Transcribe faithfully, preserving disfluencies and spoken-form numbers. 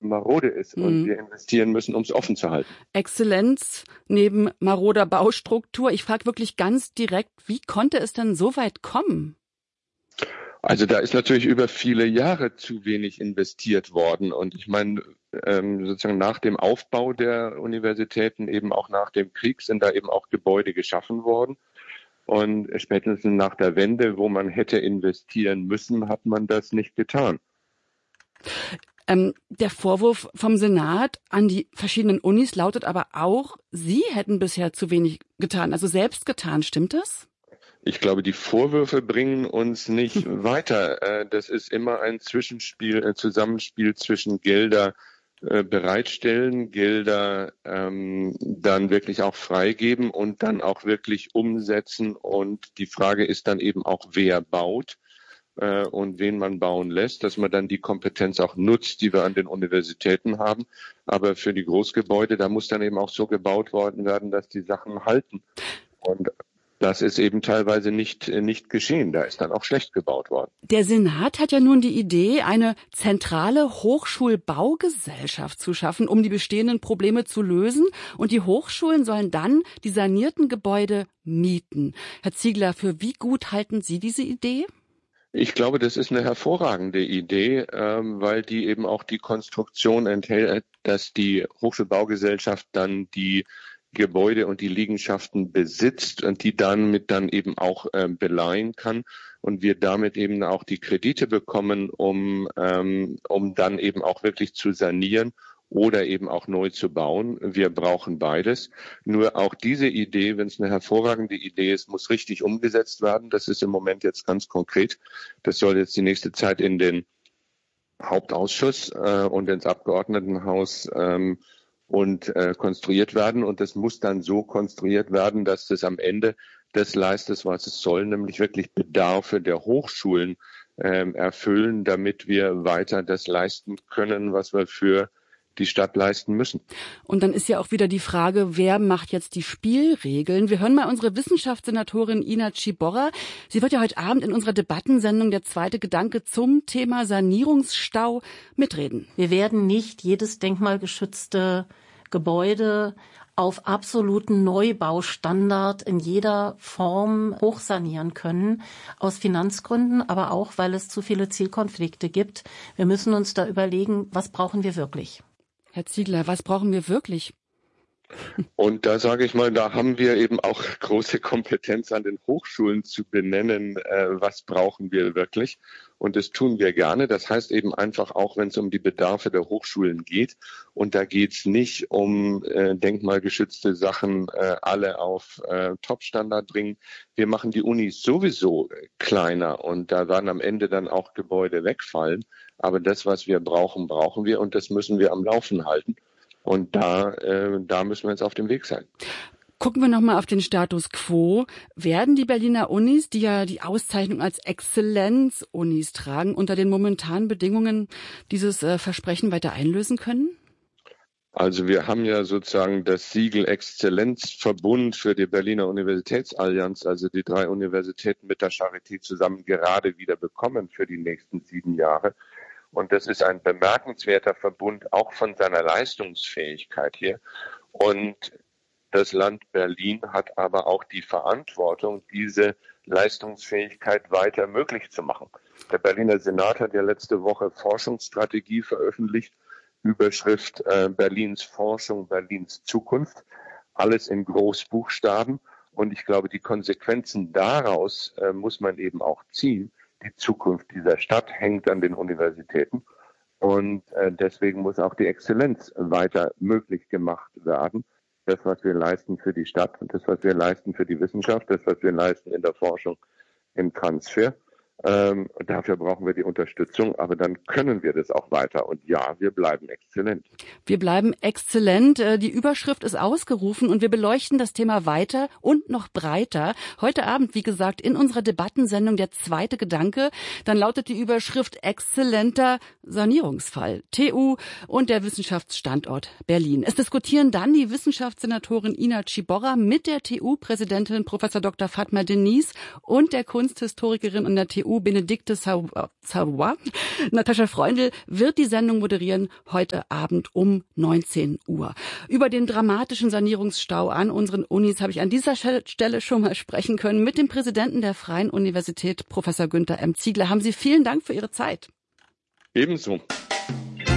marode ist und Mhm. wir investieren müssen, um es offen zu halten. Exzellenz neben maroder Baustruktur. Ich frage wirklich ganz direkt, wie konnte es denn so weit kommen? Also da ist natürlich über viele Jahre zu wenig investiert worden. Und ich meine, ähm, sozusagen nach dem Aufbau der Universitäten, eben auch nach dem Krieg, sind da eben auch Gebäude geschaffen worden. Und spätestens nach der Wende, wo man hätte investieren müssen, hat man das nicht getan. Ähm, der Vorwurf vom Senat an die verschiedenen Unis lautet aber auch, Sie hätten bisher zu wenig getan, also selbst getan. Stimmt das? Ich glaube, die Vorwürfe bringen uns nicht weiter. Äh, Das ist immer ein Zwischenspiel, ein Zusammenspiel zwischen Gelder äh, bereitstellen, Gelder ähm, dann wirklich auch freigeben und dann auch wirklich umsetzen. Und die Frage ist dann eben auch, wer baut äh, und wen man bauen lässt, dass man dann die Kompetenz auch nutzt, die wir an den Universitäten haben. Aber für die Großgebäude, da muss dann eben auch so gebaut worden werden, dass die Sachen halten. Und das ist eben teilweise nicht, nicht geschehen. Da ist dann auch schlecht gebaut worden. Der Senat hat ja nun die Idee, eine zentrale Hochschulbaugesellschaft zu schaffen, um die bestehenden Probleme zu lösen. Und die Hochschulen sollen dann die sanierten Gebäude mieten. Herr Ziegler, für wie gut halten Sie diese Idee? Ich glaube, das ist eine hervorragende Idee, ähm, weil die eben auch die Konstruktion enthält, dass die Hochschulbaugesellschaft dann die Gebäude und die Liegenschaften besitzt und die dann mit dann eben auch ähm, beleihen kann und wir damit eben auch die Kredite bekommen, um ähm, um dann eben auch wirklich zu sanieren oder eben auch neu zu bauen. Wir brauchen beides. Nur auch diese Idee, wenn es eine hervorragende Idee ist, muss richtig umgesetzt werden. Das ist im Moment jetzt ganz konkret. Das soll jetzt die nächste Zeit in den Hauptausschuss äh, und ins Abgeordnetenhaus ähm, und äh, konstruiert werden. Und das muss dann so konstruiert werden, dass das am Ende das leistet, was es soll, nämlich wirklich Bedarfe der Hochschulen ähm, erfüllen, damit wir weiter das leisten können, was wir für die Stadt leisten müssen. Und dann ist ja auch wieder die Frage, wer macht jetzt die Spielregeln? Wir hören mal unsere Wissenschaftssenatorin Ina Ciborra. Sie wird ja heute Abend in unserer Debattensendung Der zweite Gedanke zum Thema Sanierungsstau mitreden. Wir werden nicht jedes denkmalgeschützte Gebäude auf absoluten Neubaustandard in jeder Form hochsanieren können, aus Finanzgründen, aber auch, weil es zu viele Zielkonflikte gibt. Wir müssen uns da überlegen, was brauchen wir wirklich? Herr Ziegler, was brauchen wir wirklich? Und da sage ich mal, da haben wir eben auch große Kompetenz an den Hochschulen zu benennen, äh, was brauchen wir wirklich. Und das tun wir gerne. Das heißt eben einfach auch, wenn es um die Bedarfe der Hochschulen geht. Und da geht es nicht um äh, denkmalgeschützte Sachen, äh, alle auf äh, Top-Standard bringen. Wir machen die Unis sowieso kleiner und da werden am Ende dann auch Gebäude wegfallen. Aber das, was wir brauchen, brauchen wir und das müssen wir am Laufen halten. Und da, äh, da müssen wir jetzt auf dem Weg sein. Gucken wir nochmal auf den Status quo. Werden die Berliner Unis, die ja die Auszeichnung als Exzellenz-Unis tragen, unter den momentanen Bedingungen dieses äh, Versprechen weiter einlösen können? Also wir haben ja sozusagen das Siegel Exzellenzverbund für die Berliner Universitätsallianz, also die drei Universitäten mit der Charité zusammen gerade wieder bekommen für die nächsten sieben Jahre. Und das ist ein bemerkenswerter Verbund, auch von seiner Leistungsfähigkeit her. Und das Land Berlin hat aber auch die Verantwortung, diese Leistungsfähigkeit weiter möglich zu machen. Der Berliner Senat hat ja letzte Woche Forschungsstrategie veröffentlicht, Überschrift äh, Berlins Forschung, Berlins Zukunft, alles in Großbuchstaben. Und ich glaube, die Konsequenzen daraus äh, muss man eben auch ziehen. Die Zukunft dieser Stadt hängt an den Universitäten. Und äh, deswegen muss auch die Exzellenz weiter möglich gemacht werden. Das, was wir leisten für die Stadt und das, was wir leisten für die Wissenschaft, das, was wir leisten in der Forschung, im Transfer. Ähm, dafür brauchen wir die Unterstützung, aber dann können wir das auch weiter. Und ja, wir bleiben exzellent. Wir bleiben exzellent. Die Überschrift ist ausgerufen und wir beleuchten das Thema weiter und noch breiter. Heute Abend, wie gesagt, in unserer Debattensendung Der zweite Gedanke. Dann lautet die Überschrift Exzellenter Sanierungsfall. T U und der Wissenschaftsstandort Berlin. Es diskutieren dann die Wissenschaftssenatorin Ina Ciborra mit der T U-Präsidentin Professor Doktor Fatma Deniz und der Kunsthistorikerin an der T T U Benedikte Savoy. Natascha Freundl wird die Sendung moderieren heute Abend um neunzehn Uhr. Über den dramatischen Sanierungsstau an unseren Unis habe ich an dieser Stelle schon mal sprechen können mit dem Präsidenten der Freien Universität, Professor Günther M. Ziegler. Haben Sie vielen Dank für Ihre Zeit. Ebenso.